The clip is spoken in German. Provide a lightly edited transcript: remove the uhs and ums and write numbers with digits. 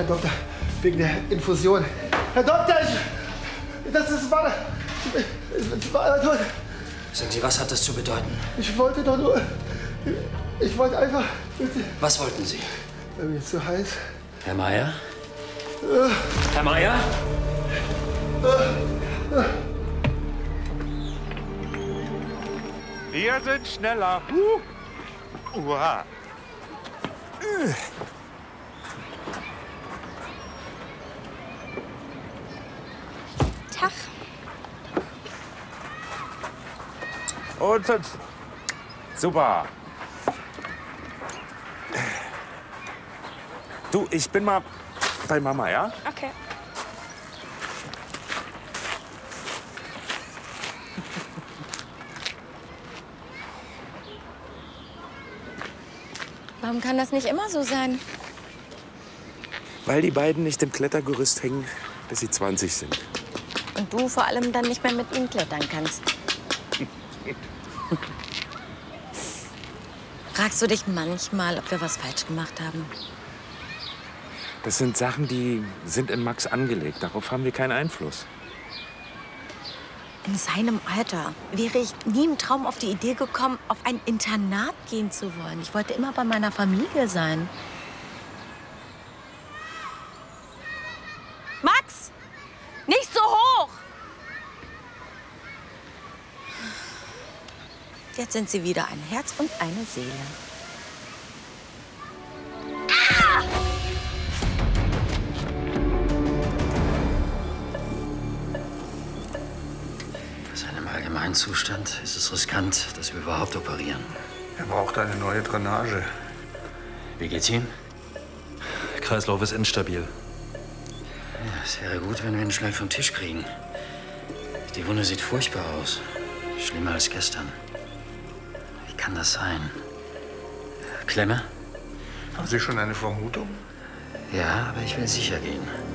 Herr Doktor, wegen der Infusion. Herr Doktor, das ist wahr. Ich war tot. Sagen Sie, was hat das zu bedeuten? Ich wollte doch nur... Ich wollte einfach... Was wollten Sie? Mir ist zu heiß. Herr Meier? Herr Meier? Wir sind schneller. Uha. Tag. Und 5. Super. Du, ich bin mal bei Mama, ja? Okay. Warum kann das nicht immer so sein? Weil die beiden nicht im Klettergerüst hängen, bis sie 20 sind. Und du vor allem dann nicht mehr mit ihnen klettern kannst. Fragst du dich manchmal, ob wir was falsch gemacht haben? Das sind Sachen, die sind in Max angelegt. Darauf haben wir keinen Einfluss. In seinem Alter wäre ich nie im Traum auf die Idee gekommen, auf ein Internat gehen zu wollen. Ich wollte immer bei meiner Familie sein. Max! Nicht so hoch! Jetzt sind sie wieder ein Herz und eine Seele. Bei seinem allgemeinen Zustand ist es riskant, dass wir überhaupt operieren. Er braucht eine neue Drainage. Wie geht's ihm? Kreislauf ist instabil. Ja, es wäre gut, wenn wir ihn schnell vom Tisch kriegen. Die Wunde sieht furchtbar aus. Schlimmer als gestern. Wie kann das sein? Klemme? Haben Sie schon eine Vermutung? Ja, aber ich will sicher gehen.